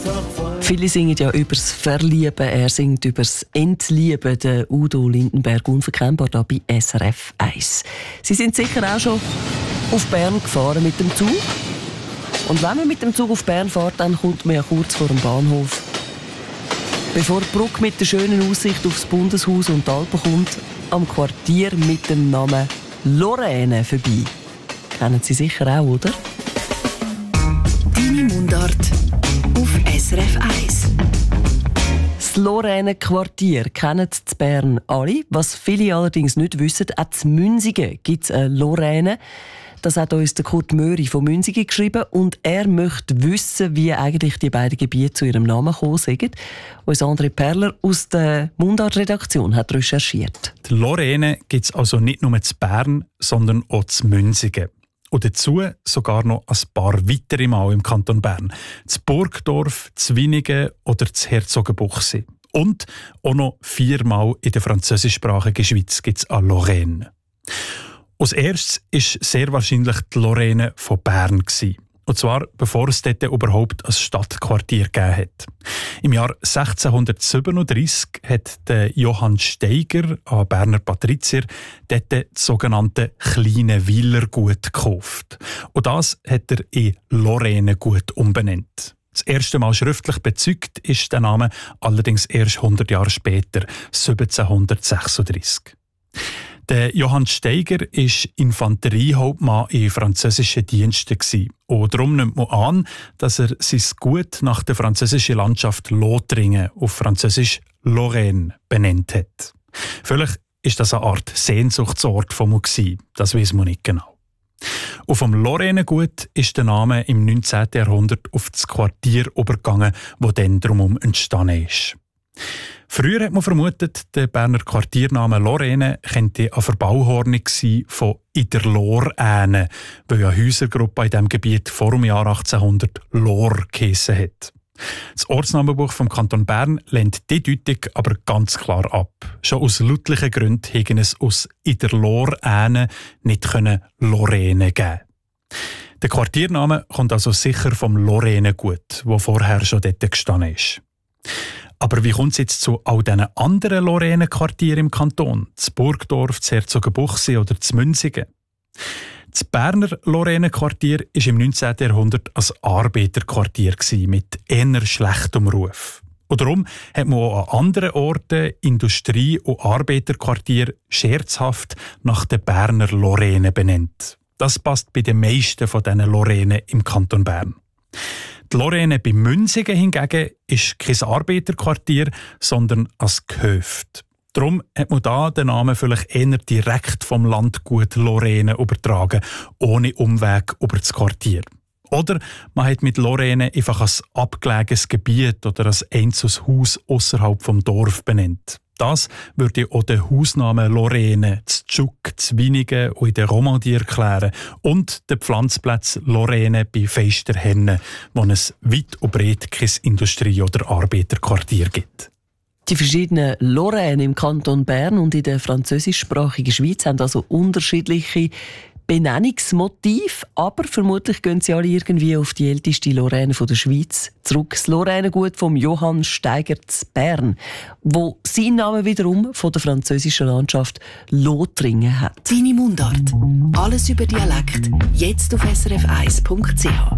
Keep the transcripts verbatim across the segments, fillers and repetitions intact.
Viele singen ja über das Verlieben, er singt über das Entlieben. Der Udo Lindenberg, unverkennbar da bei S R F eins. Sie sind sicher auch schon auf Bern gefahren mit dem Zug. Und wenn man mit dem Zug auf Bern fährt, dann kommt man ja kurz vor dem Bahnhof. Bevor die Brücke mit der schönen Aussicht aufs Bundeshaus und die Alpen kommt, am Quartier mit dem Namen Lorraine vorbei. Kennen Sie sicher auch, oder? Deine Mundart auf S R F eins. Das Lorraine-Quartier kennen in Bern alle. Was viele allerdings nicht wissen, auch in Münsingen gibt es eine Lorraine. Das hat uns der Kurt Möri von Münsingen geschrieben und er möchte wissen, wie eigentlich die beiden Gebiete zu ihrem Namen gekommen sind. Uns André Perler aus der Mundart-Redaktion hat recherchiert. Die Lorraine gibt es also nicht nur in Bern, sondern auch in Münsingen. Und dazu sogar noch ein paar weitere Mal im Kanton Bern. Das Burgdorf, das Winigen oder das Herzogenbuchsee. Und auch noch viermal in der französischsprachigen Schweiz gibt es eine Lorraine. Als erstes war sehr wahrscheinlich die Lorraine von Bern. Und zwar bevor es dort überhaupt ein Stadtquartier gegeben hat. Im Jahr sechzehnhundertsiebenunddreissig hat der Johann Steiger, ein Berner Patrizier, dort das sogenannte kleine Weilergut gekauft. Und das hat er in Lorraine-Gut umbenannt. Das erste Mal schriftlich bezeugt ist der Name allerdings erst hundert Jahre später, siebzehnhundertsechsunddreissig. Der Johann Steiger war Infanteriehauptmann in französischen Diensten. Und darum nimmt man an, dass er sein Gut nach der französischen Landschaft Lothringen, auf Französisch Lorraine, benannt hat. Vielleicht war das eine Art Sehnsuchtsort von ihm, das weiß man nicht genau. Und vom Lorraine-Gut ist der Name im neunzehnten Jahrhundert auf das Quartier übergegangen, das dann drumherum entstanden ist. Früher hat man vermutet, der Berner Quartiername Lorraine könnte eine Verbauhornung sein von «in der Loräne», weil eine Häusergruppe in diesem Gebiet vor dem Jahr achtzehnhundert Lor geheissen hat. Das Ortsnamenbuch vom Kanton Bern lehnt die Deutung aber ganz klar ab. Schon aus lautlichen Gründen hätten es aus «in der Loräne» nicht Lorraine geben. Der Quartiername kommt also sicher vom Lorraine-Gut, wo vorher schon dort gestanden ist. Aber wie kommt es jetzt zu all diesen anderen Lorraine-Quartieren im Kanton? Das Burgdorf, das Herzogenbuchsee oder das Münsingen? Das Berner Lorraine-Quartier war im neunzehnten Jahrhundert ein Arbeiterquartier mit eher schlechtem Ruf. Und darum hat man auch an anderen Orten Industrie- und Arbeiterquartier scherzhaft nach der Berner Lorraine benannt. Das passt bei den meisten von diesen Lorraine im Kanton Bern. Die Lorraine bei Münsingen hingegen ist kein Arbeiterquartier, sondern ein Gehöft. Darum hat man da den Namen vielleicht eher direkt vom Landgut Lorraine übertragen, ohne Umweg über das Quartier. Oder man hat mit Lorraine einfach ein abgelegenes Gebiet oder ein einzelnes Haus ausserhalb vom Dorf benannt. Das würde auch den Hausnamen Lorraine, das Tschuk, das Winigen und in der Romandie erklären und den Pflanzplatz Lorraine bei Feisterhenne, wo es weit und breit kein Industrie- oder Arbeiterquartier gibt. Die verschiedenen Lorraine im Kanton Bern und in der französischsprachigen Schweiz haben also unterschiedliche Benennungsmotiv, aber vermutlich gehen sie alle irgendwie auf die älteste Lorraine der Schweiz zurück. Das Lorrainegut vom Johann Steiger zu Bern, wo seinen Namen wiederum von der französischen Landschaft Lothringen hat. Deine Mundart. Alles über Dialekt. Jetzt auf s r f eins punkt c h.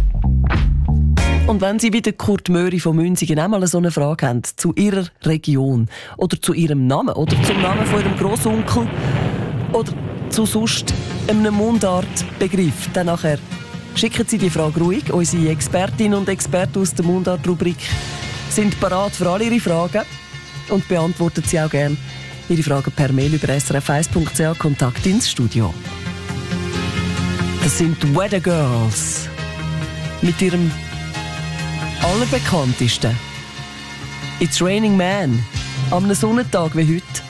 Und wenn Sie wie der Kurt Möri von Münsingen einmal so eine Frage haben zu Ihrer Region oder zu Ihrem Namen oder zum Namen von Ihrem Grossonkel oder zu sonst einem Mundartbegriff, dann nachher schicken Sie die Frage ruhig. Unsere Expertinnen und Experten aus der Mundart-Rubrik sind bereit für alle Ihre Fragen und beantworten Sie auch gerne Ihre Fragen per Mail über s r f eins punkt c h. Kontakt ins Studio. Das sind die Weather Girls mit ihrem allerbekanntesten It's Raining Man am Sonnentag wie heute.